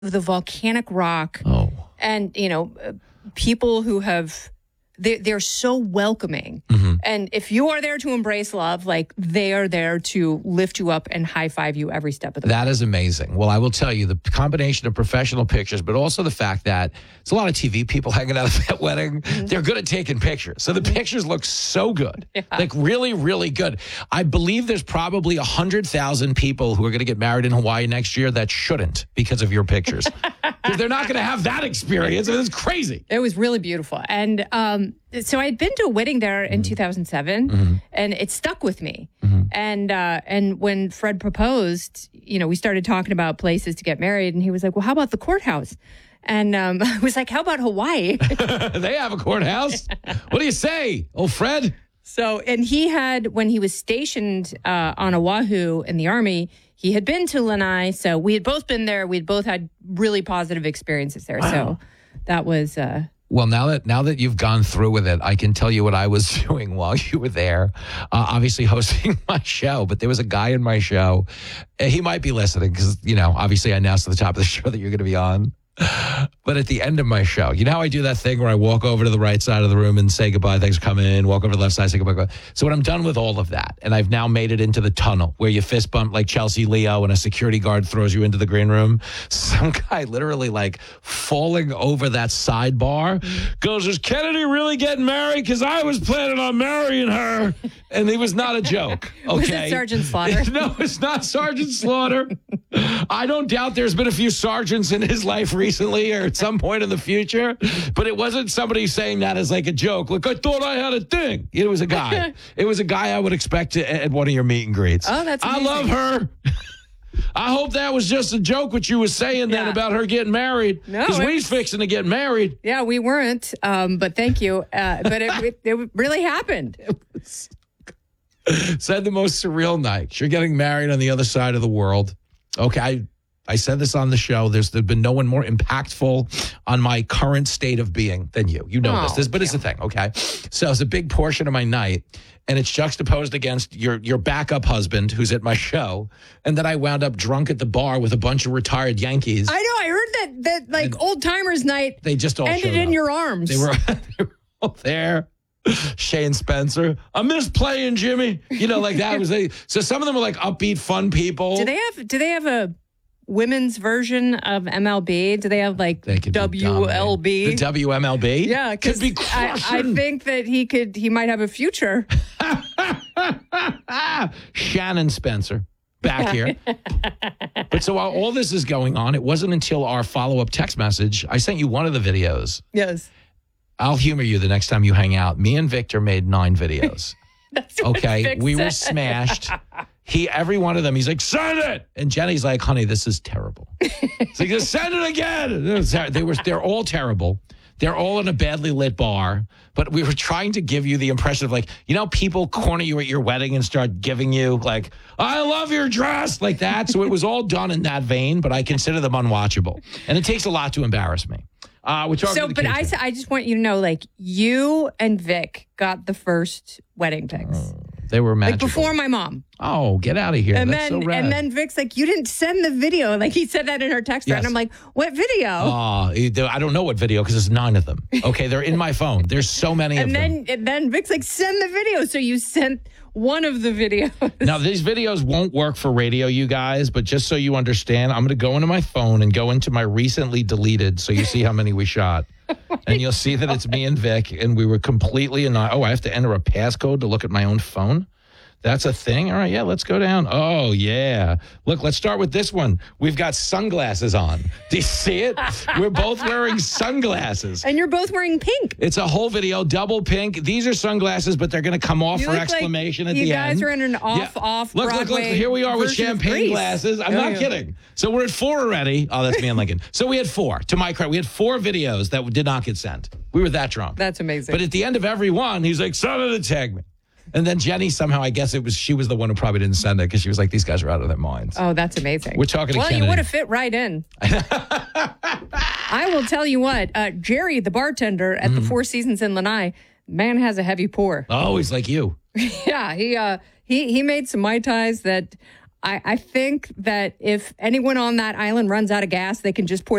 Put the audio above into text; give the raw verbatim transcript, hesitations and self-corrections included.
the volcanic rock. Oh. And, you know, uh, people who have, they're, they're so welcoming. Mm-hmm. And if you are there to embrace love, like they are there to lift you up and high five you every step of the way. That is amazing. Well, I will tell you the combination of professional pictures, but also the fact that there's a lot of T V people hanging out at that wedding. Mm-hmm. They're good at taking pictures. So the mm-hmm. pictures look so good, yeah. like really, really good. I believe there's probably one hundred thousand people who are going to get married in Hawaii next year that shouldn't because of your pictures. Because they're not going to have that experience. It's crazy. It was really beautiful. And um, so I'd been to a wedding there in mm-hmm. two thousand seven, mm-hmm. and it stuck with me. Mm-hmm. And uh, and when Fred proposed, you know, we started talking about places to get married, and he was like, well, how about the courthouse? And um, I was like, how about Hawaii? They have a courthouse. What do you say, old Fred? So, and he had, when he was stationed uh, on Oahu in the Army, he had been to Lanai. So we had both been there. We had both had really positive experiences there. Wow. So that was... Uh, Well, now that now that you've gone through with it, I can tell you what I was doing while you were there. Uh, obviously hosting my show, but there was a guy in my show. Uh, he might be listening because, you know, obviously I announced at the top of the show that you're going to be on. But at the end of my show, you know how I do that thing where I walk over to the right side of the room and say goodbye, thanks for coming in, walk over to the left side, say goodbye, goodbye. So when I'm done with all of that, and I've now made it into the tunnel where you fist bump like Chelsea Leo and a security guard throws you into the green room, some guy literally like falling over that sidebar goes, is Kennedy really getting married? Because I was planning on marrying her. And it was not a joke. Okay. Was it Sergeant Slaughter? No, it's not Sergeant Slaughter. I don't doubt there's been a few sergeants in his life recently or at some point in the future, but it wasn't somebody saying that as like a joke. Like, I thought I had a thing. It was a guy. It was a guy I would expect to, at one of your meet and greets. Oh, that's amazing. I love her. I hope that was just a joke, what you were saying then yeah. about her getting married. No, because we's fixing to get married. Yeah, we weren't, um, but thank you. Uh, but it, it, it really happened. Said the most surreal night. You're getting married on the other side of the world. Okay, I, I said this on the show. There's there's been no one more impactful on my current state of being than you. You know oh, this, this, but yeah. It's the thing, okay? So it's a big portion of my night, and it's juxtaposed against your your backup husband who's at my show, and then I wound up drunk at the bar with a bunch of retired Yankees. I know. I heard that that like old timers night. They just all ended in up. your arms. They were, they were all there. Shane Spencer, I miss playing Jimmy. You know, like that was a, so some of them were like upbeat, fun people. Do they have do they have a women's version of M L B? Do they have like W L B? The W M L B? Yeah, could be I, I think that he could he might have a future. Shannon Spencer. Back here. But so while all this is going on, it wasn't until our follow-up text message, I sent you one of the videos. Yes. I'll humor you the next time you hang out. Me and Victor made nine videos. That's what okay, Vic we said. were smashed. He, every one of them, he's like, send it. And Jenny's like, honey, this is terrible. He's like, just send it again. They were, they're all terrible. They're all in a badly lit bar. But we were trying to give you the impression of like, you know, people corner you at your wedding and start giving you like, I love your dress, like that. So it was all done in that vein, but I consider them unwatchable. And it takes a lot to embarrass me. Uh, we're talking so, but I, I just want you to know, like, you and Vic got the first wedding pics. Oh, they were magical. Like, before my mom. Oh, get out of here. And That's then, so rad. and then Vic's like, you didn't send the video. Like, he said that in her text. Yes. And I'm like, what video? Oh, I don't know what video because there's nine of them. Okay, they're in my phone. There's so many and of then, them. And then Vic's like, send the video. So you sent one of the videos. Now, these videos won't work for radio, you guys, but just so you understand, I'm going to go into my phone and go into my recently deleted so you see how many we shot. And you'll see that it's me and Vic, and we were completely in. Oh, I have to enter a passcode to look at my own phone? That's a thing? All right, yeah, let's go down. Oh, yeah. Look, let's start with this one. We've got sunglasses on. Do you see it? We're both wearing sunglasses. And you're both wearing pink. It's a whole video, double pink. These are sunglasses, but they're going to come off you for look exclamation like at the end. You guys are in an off, yeah. off look, Broadway Look, look, here we are with champagne Grease. glasses. I'm oh, not yeah. kidding. So we're at four already. Oh, that's me and Lincoln. So we had four. To my credit, we had four videos that did not get sent. We were that drunk. That's amazing. But at the end of every one, he's like, son of a tag me. And then Jenny, somehow, I guess it was she was the one who probably didn't send it because she was like, these guys are out of their minds. Oh, that's amazing. We're talking to Well, Kennedy. you would have fit right in. I will tell you what, uh, Jerry, the bartender at mm. the Four Seasons in Lanai, man has a heavy pour. Oh, he's like you. Yeah, he uh, he he made some Mai Tais that I, I think that if anyone on that island runs out of gas, they can just pour